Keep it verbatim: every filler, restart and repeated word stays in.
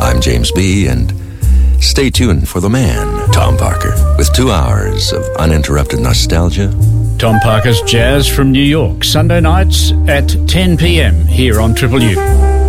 I'm James B., and stay tuned for the man, Tom Parker, with two hours of uninterrupted nostalgia. Tom Parker's Jazz from New York, Sunday nights at ten p.m. here on Triple U.